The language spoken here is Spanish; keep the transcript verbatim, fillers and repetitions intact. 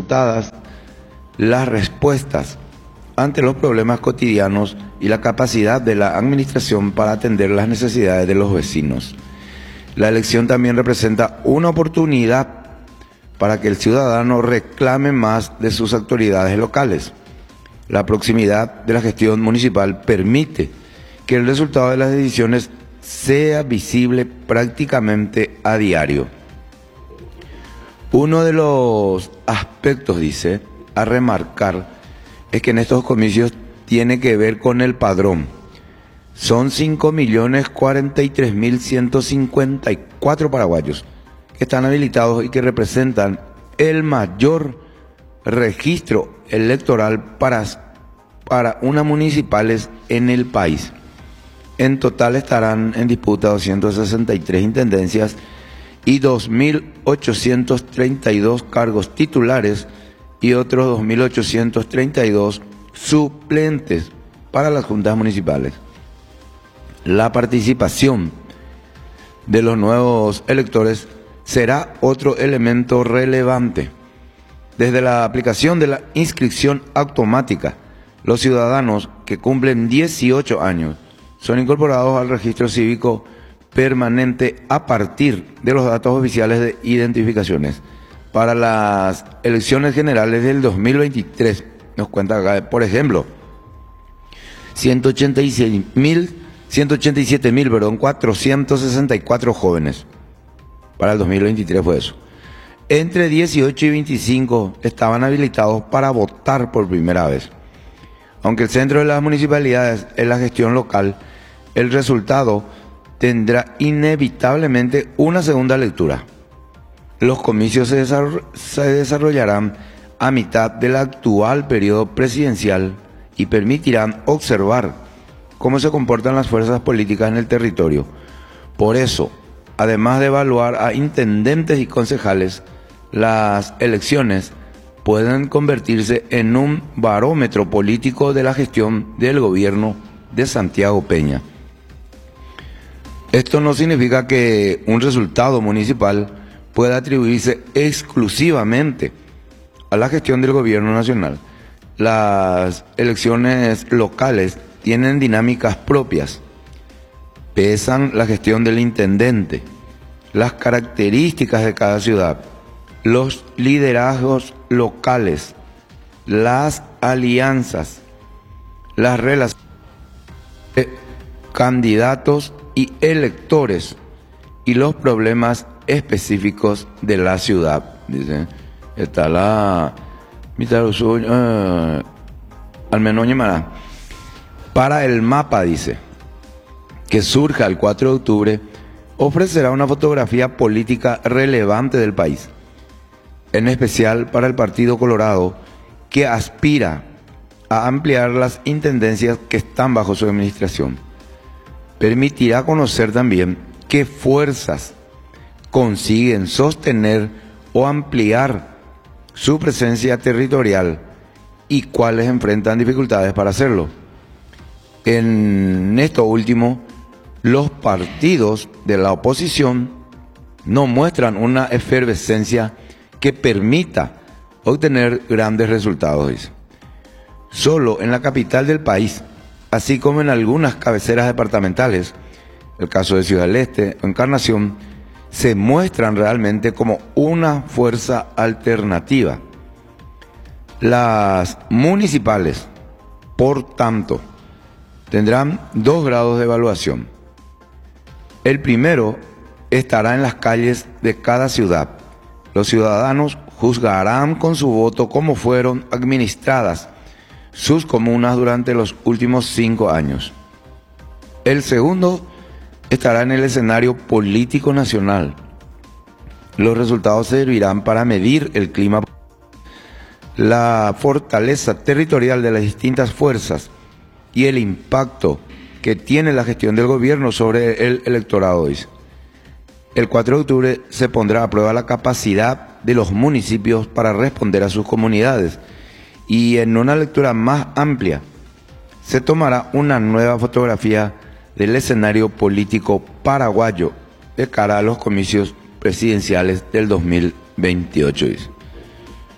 dotadas las respuestas ante los problemas cotidianos y la capacidad de la administración para atender las necesidades de los vecinos. La elección también representa una oportunidad para que el ciudadano reclame más de sus autoridades locales. La proximidad de la gestión municipal permite que el resultado de las decisiones sea visible prácticamente a diario. Uno de los aspectos, dice, a remarcar es que en estos comicios tiene que ver con el padrón. Son cinco millones cuarenta y tres mil ciento cincuenta y cuatro paraguayos que están habilitados y que representan el mayor registro electoral para, para unas municipales en el país. En total estarán en disputa doscientas sesenta y tres intendencias y dos mil ochocientos treinta y dos cargos titulares y otros dos mil ochocientos treinta y dos suplentes para las juntas municipales. La participación de los nuevos electores será otro elemento relevante. Desde la aplicación de la inscripción automática, los ciudadanos que cumplen dieciocho años son incorporados al registro cívico permanente a partir de los datos oficiales de identificaciones. Para las elecciones generales del dos mil veintitrés, nos cuenta acá, por ejemplo, ciento ochenta y siete mil cuatrocientos sesenta y cuatro jóvenes. Para el dos mil veintitrés fue eso. Entre dieciocho y veinticinco estaban habilitados para votar por primera vez. Aunque el centro de las municipalidades es la gestión local, el resultado tendrá inevitablemente una segunda lectura. Los comicios se, desarroll- se desarrollarán a mitad del actual periodo presidencial y permitirán observar cómo se comportan las fuerzas políticas en el territorio. Por eso, además de evaluar a intendentes y concejales, las elecciones pueden convertirse en un barómetro político de la gestión del gobierno de Santiago Peña. Esto no significa que un resultado municipal pueda atribuirse exclusivamente a la gestión del gobierno nacional. Las elecciones locales tienen dinámicas propias, pesan la gestión del intendente, las características de cada ciudad, los liderazgos locales, las alianzas, las relaciones de candidatos y electores y los problemas específicos de la ciudad. Dice, está la mitad uh, al menos llamará. Para el mapa, dice, que surja el cuatro de octubre, ofrecerá una fotografía política relevante del país, en especial para el Partido Colorado, que aspira a ampliar las intendencias que están bajo su administración. Permitirá conocer también qué fuerzas consiguen sostener o ampliar su presencia territorial y cuáles enfrentan dificultades para hacerlo. En esto último, los partidos de la oposición no muestran una efervescencia que permita obtener grandes resultados, dice. Solo en la capital del país, así como en algunas cabeceras departamentales, el caso de Ciudad del Este o Encarnación, se muestran realmente como una fuerza alternativa. Las municipales, por tanto, tendrán dos grados de evaluación. El primero estará en las calles de cada ciudad. Los ciudadanos juzgarán con su voto cómo fueron administradas sus comunas durante los últimos cinco años. El segundo estará en el escenario político nacional. Los resultados servirán para medir el clima, la fortaleza territorial de las distintas fuerzas y el impacto que tiene la gestión del gobierno sobre el electorado, dice. El cuatro de octubre se pondrá a prueba la capacidad de los municipios para responder a sus comunidades y en una lectura más amplia se tomará una nueva fotografía del escenario político paraguayo de cara a los comicios presidenciales del dos mil veintiocho, dice.